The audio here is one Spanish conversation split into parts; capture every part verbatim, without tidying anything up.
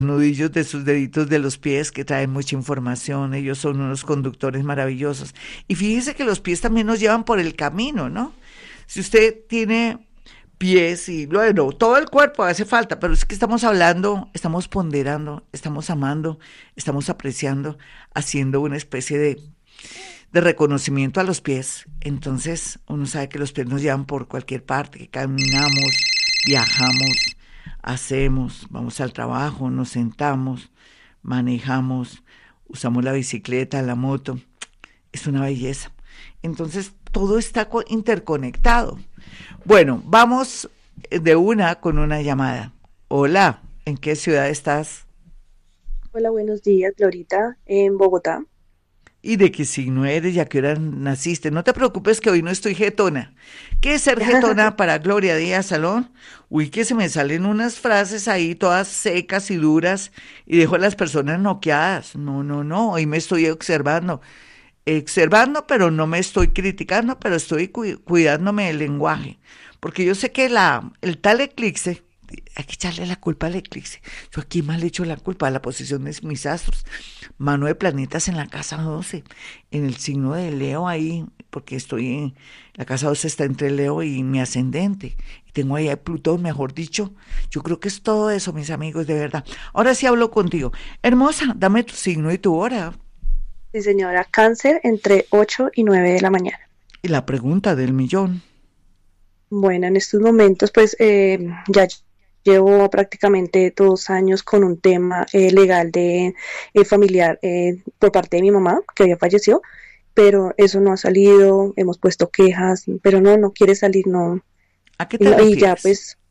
nudillos de sus deditos de los pies que traen mucha información. Ellos son unos conductores maravillosos. Y fíjese que los pies también nos llevan por el camino, ¿no? Si usted tiene pies y bueno, todo el cuerpo hace falta, pero es que estamos hablando, estamos ponderando, estamos amando, estamos apreciando, haciendo una especie de, de reconocimiento a los pies. Entonces uno sabe que los pies nos llevan por cualquier parte, que caminamos, viajamos, hacemos, vamos al trabajo, nos sentamos, manejamos, usamos la bicicleta, la moto. Es una belleza. Entonces todo está co- interconectado. Bueno, vamos de una con una llamada. Hola, ¿en qué ciudad estás? Hola, buenos días, Glorita, en Bogotá. ¿Y de qué signo eres y a qué hora naciste? No te preocupes que hoy no estoy jetona. ¿Qué es ser jetona para Gloria Díaz Salón? Uy, que se me salen unas frases ahí todas secas y duras y dejo a las personas noqueadas. No, no, no, hoy me estoy observando. Observando, pero no me estoy criticando, pero estoy cu- cuidándome del lenguaje. Porque yo sé que la, el tal eclipse, hay que echarle la culpa al eclipse. Yo aquí mal le echo la culpa a la posición de mis astros. Mano de planetas en la casa doce, en el signo de Leo ahí, porque estoy en, la casa doce está entre Leo y mi ascendente. Y tengo ahí a Plutón, mejor dicho. Yo creo que es todo eso, mis amigos, de verdad. Ahora sí hablo contigo. Hermosa, dame tu signo y tu hora. Sí, señora, cáncer entre ocho y nueve de la mañana. Y la pregunta del millón. Bueno, en estos momentos, pues eh, ya llevo prácticamente dos años con un tema eh, legal de eh, familiar eh, por parte de mi mamá, que había fallecido, pero eso no ha salido, hemos puesto quejas, pero no, no quiere salir, no. ¿A qué Y, te no, y ya, refieres? pues,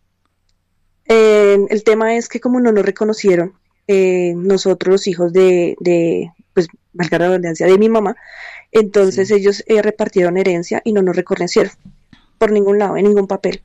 eh, el tema es que como no nos reconocieron, eh, nosotros los hijos de, de, pues, valga la redundancia, de mi mamá, entonces Sí, ellos eh, repartieron herencia y no nos reconocieron por ningún lado, en ningún papel.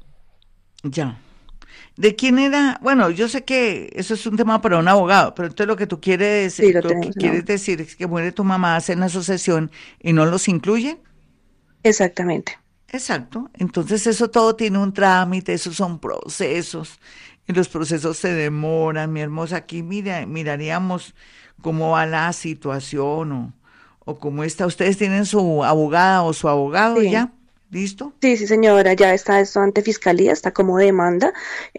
ya. ¿De quién era? Bueno, yo sé que eso es un tema para un abogado, pero entonces lo que tú quieres, Sí, lo lo que tenemos en la quieres obra. decir es que muere tu mamá, hacen la asociación y no los incluyen. Exactamente. Exacto. Entonces eso todo tiene un trámite, esos son procesos y los procesos se demoran, mi hermosa. Aquí mira, miraríamos cómo va la situación o, o cómo está. ¿Ustedes tienen su abogada o su abogado Sí, ya? ¿Listo? sí, sí, señora, ya está esto ante fiscalía, está como demanda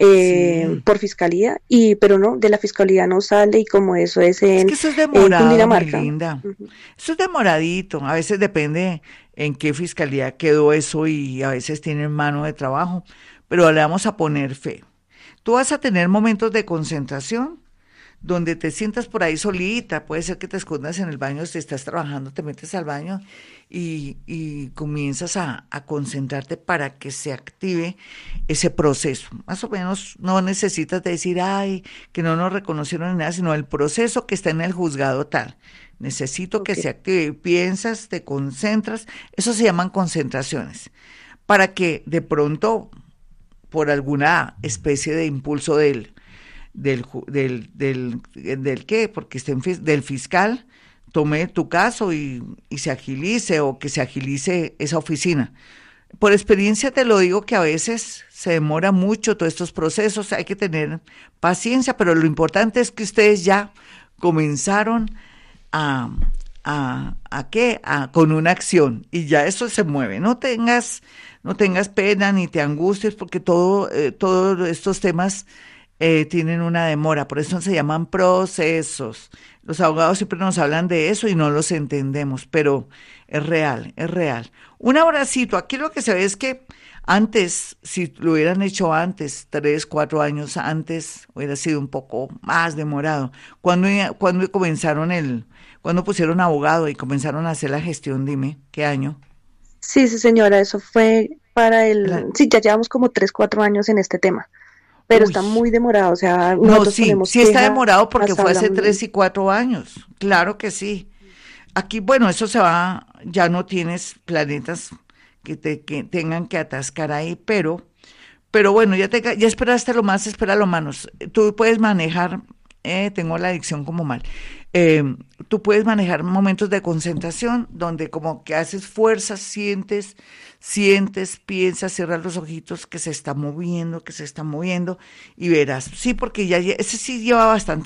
eh, Sí. por fiscalía, y pero no, de la fiscalía no sale y como eso es Es en, que eso es en demorado, mi Cundinamarca. linda. Ujú. Eso es demoradito. A veces depende en qué fiscalía quedó eso y a veces tienen mano de trabajo. Pero le vamos a poner fe. Tú vas a tener momentos de concentración donde te sientas por ahí solita, puede ser que te escondas en el baño si estás trabajando, te metes al baño y, y comienzas a, a concentrarte para que se active ese proceso. Más o menos no necesitas decir, ay, que no nos reconocieron ni nada, sino el proceso que está en el juzgado tal. Necesito que Ok, se active. Piensas, te concentras, eso se llaman concentraciones, para que de pronto, por alguna especie de impulso del del, del, del, del qué, porque estén del fiscal, tome tu caso y, y se agilice o que se agilice esa oficina. Por experiencia te lo digo que a veces se demora mucho todos estos procesos, hay que tener paciencia, pero lo importante es que ustedes ya comenzaron a, a, a qué, a, con una acción y ya eso se mueve. No tengas, no tengas pena ni te angusties porque todo, eh, todos estos temas eh, tienen una demora, por eso se llaman procesos. Los abogados siempre nos hablan de eso y no los entendemos, pero es real, es real. Un abracito, aquí lo que se ve es que antes, si lo hubieran hecho antes, tres, cuatro años antes, hubiera sido un poco más demorado. Cuando, cuando comenzaron el, cuando pusieron abogado y comenzaron a hacer la gestión, dime, ¿qué año? sí, sí, señora, eso fue para La- el, sí, ya llevamos como tres, cuatro años en este tema, pero uy, está muy demorado, o sea, no, nosotros sí, ponemos sí está quejas, demorado porque fue hace hablamos, tres y cuatro años, claro que sí. Aquí, bueno, eso se va, ya no tienes planetas que te que tengan que atascar ahí, pero, pero bueno, ya te, ya esperaste lo más, espera lo menos. Tú puedes manejar, eh, tengo la adicción como mal. eh, tú puedes manejar momentos de concentración donde como que haces fuerzas, sientes, sientes, piensas, cierras los ojitos que se está moviendo, que se está moviendo y verás. Sí, porque ya lle- ese sí lleva bastante